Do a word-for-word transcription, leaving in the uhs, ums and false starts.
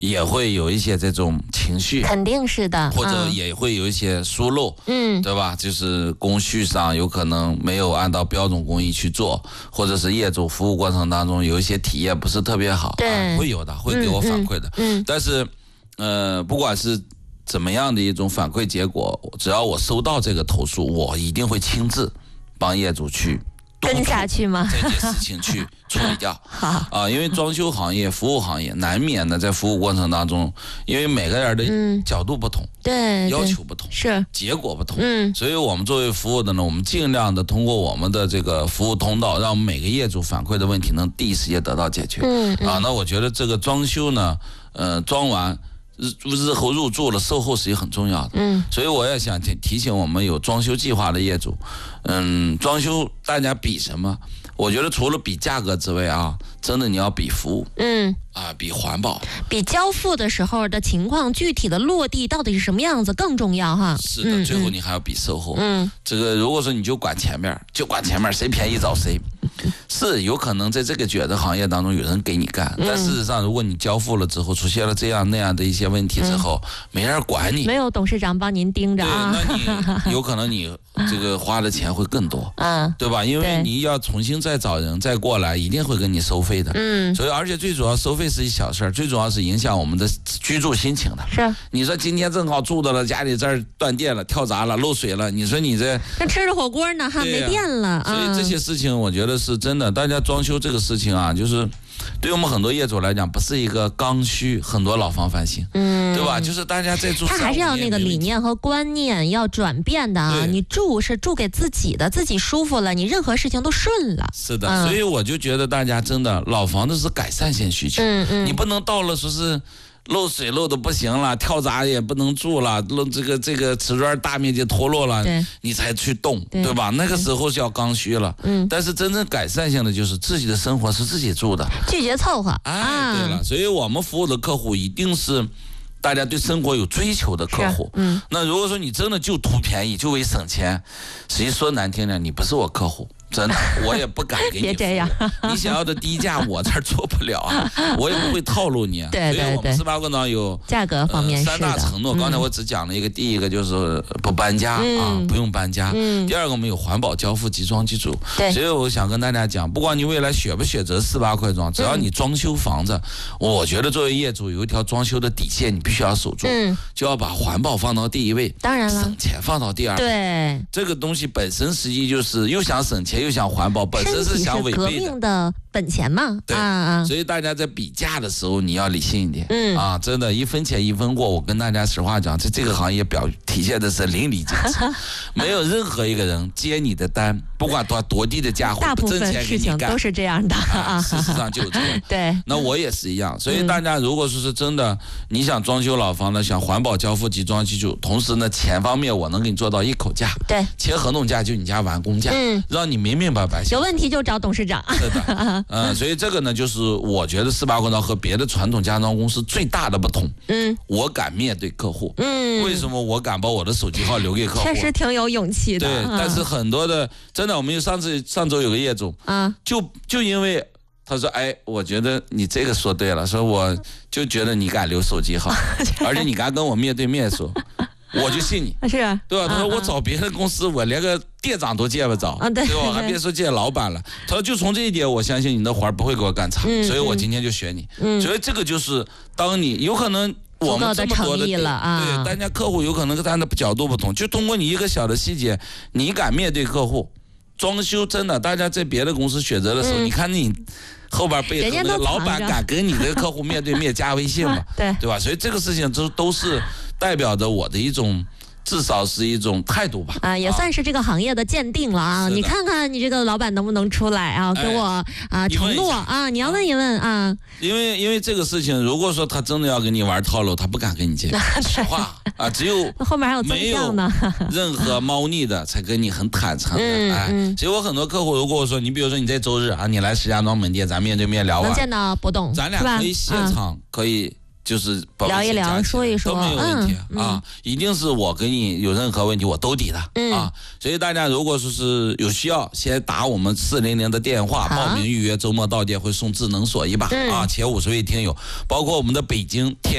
也会有一些这种情绪， 肯定是的， 或者也会有一些疏漏， 嗯， 对吧？就是工序上有可能没有按照标准工艺去做，或者是业主服务过程当中有一些体验不是特别好， 对， 啊、会有的，会给我反馈的。 嗯，嗯但是，呃，不管是怎么样的一种反馈结果，只要我收到这个投诉，我一定会亲自帮业主去跟下去吗？ 这件事情去处理掉。 好啊，因为装修行业、服务行业难免的在服务过程当中，因为每个人的角度不同， 嗯、对， 要求不同， 是结果不同， 嗯， 所以我们作为服务的呢，我们尽量的通过我们的这个服务通道，让我们每个业主反馈的问题能第一时间得到解决。 嗯，嗯啊，那我觉得这个装修呢，呃，装完。日日后入住了，售后是很重要的。 嗯， 所以我也想提提醒我们有装修计划的业主，嗯，装修大家比什么？我觉得除了比价格之外啊，真的你要比服务， 嗯， 啊，比环保， 比交付的时候的情况，具体的落地到底是什么样子更重要哈。 是的，嗯、最后你还要比售后。 嗯， 这个如果说你就管前面，就管前面，谁便宜找谁。是有可能在这个卷的行业当中有人给你干，嗯、但事实上，如果你交付了之后出现了这样那样的一些问题之后，嗯、没人管你， 没有董事长帮您盯着啊， 对，那你有可能你这个花的钱会更多，嗯，对吧？因为你要重新再找人再过来，一定会跟你收费的，嗯，所以而且最主要收费是一小事儿，最主要是影响我们的居住心情的。 是， 你说今天正好住的了，家里这儿断电了、跳闸了、漏水了，你说你这那吃着火锅呢，哈，没电了， 所以这些事情我觉得是真的。大家装修这个事情啊，就是对我们很多业主来讲，不是一个刚需，很多老房翻新，嗯，对吧？就是大家在住， 他还是要那个理念和观念要转变的啊。你住是住给自己的，自己舒服了，你任何事情都顺了。 是的，嗯、所以我就觉得大家真的老房子是改善性需求，嗯嗯，你不能到了说是。漏水漏的不行了，跳闸也不能住了，漏这个这个瓷砖大面积脱落了，你才去动， 对, 对吧？那个时候是要刚需了。嗯，但是真正改善性的就是自己的生活是自己住的， 拒绝凑合。 哎，对了，所以我们服务的客户一定是大家对生活有追求的客户。嗯，那如果说你真的就图便宜，就为省钱，实际说难听点，你不是我客户。真的，我也不敢给你。 别这样， 你想要的低价，我这儿做不了啊，我也不会套路你。 对对对。 所以我们四八馆长有价格方面、呃、 三大承诺。刚才我只讲了一个，嗯、第一个就是不搬家、嗯、啊，不用搬家。嗯。第二个我们有环保交付即装即住。 对。 所以我想跟大家讲，不管你未来选不选择四八块装，只要你装修房子，嗯、我觉得作为业主有一条装修的底线，你必须要守住，嗯、就要把环保放到第一位。 当然了。 省钱放到第二位。 对。 这个东西本身实际就是又想省钱又想环保。本身是想违背的， 革命的本钱嘛， 对啊，所以大家在比价的时候你要理性一点，嗯啊，真的，一分钱一分货。我跟大家实话讲，在这个行业表体现的是淋漓尽致，没有任何一个人接你的单，不管多多低的价， 大部分事情都是这样的啊。事实上就这样， 对。 那我也是一样，所以大家如果说是真的，你想装修老房呢，想环保交付即装即住，同时呢，钱方面我能给你做到一口价， 对， 签合同价就你家完工价，嗯，让你明明白白。 有问题就找董事长。 是的，嗯，所以这个呢，就是我觉得四八馆长和别的传统家装公司最大的不同。嗯，我敢面对客户。嗯，为什么我敢把我的手机号留给客户？ 确实挺有勇气的。 对，嗯、但是很多的，真的，我们上次上周有个业主，啊，就就因为他说，哎，我觉得你这个说对了，说我就觉得你敢留手机号，而且你敢跟我面对面说。我就信你， 是， 对吧？他说我找别的公司，我连个店长都见不着， 啊，对， 对吧？还别说见老板了。他说就从这一点，我相信你的活儿不会给我干差，所以我今天就选你。所以这个就是当你有可能我们这么多的了啊， 对，大家客户有可能跟他的角度不同，就通过你一个小的细节，你敢面对客户，装修真的，大家在别的公司选择的时候，你看你。后边背后那个老板敢跟你的客户面对面加微信嘛？ 对对吧？所以这个事情都都是代表着我的一种，至少是一种态度吧。 啊，也算是这个行业的鉴定了啊。你看看你这个老板能不能出来啊，给我啊承诺啊，你要问一问啊。 因为因为这个事情，如果说他真的要跟你玩套路，他不敢跟你接，实话啊，只有后面还有没有任何猫腻的才跟你很坦诚的。哎，所以我很多客户，如果我说你比如说你在周日啊，你来石家庄门店，咱面对面聊完， 能见到博董， 咱俩可以现场可以。就是聊一聊，说一说都没有问题、嗯、啊！一定是我给你有任何问题我都抵的、嗯、啊！所以大家如果说是有需要，先打我们四零零的电话报名预约，周末到店会送智能锁一把、嗯、啊！前五十位听友，包括我们的北京天。